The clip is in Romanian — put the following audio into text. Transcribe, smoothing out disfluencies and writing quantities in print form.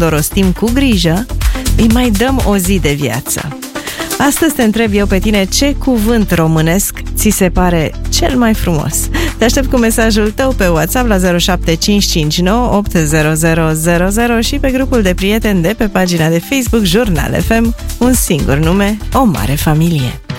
când o rostim cu grijă, îi mai dăm o zi de viață. Astăzi te întreb eu pe tine ce cuvânt românesc ți se pare cel mai frumos. Te aștept cu mesajul tău pe WhatsApp la 07559 80000 și pe grupul de prieteni de pe pagina de Facebook Jurnal FM, un singur nume, o mare familie.